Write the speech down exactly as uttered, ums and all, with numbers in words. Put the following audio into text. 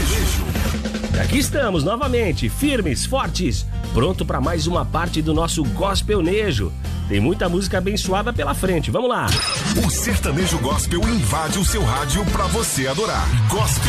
E aqui estamos novamente, firmes, fortes, pronto para mais uma parte do nosso gospelnejo. Tem muita música abençoada pela frente, vamos lá. O sertanejo gospel invade o seu rádio para você adorar. Gospel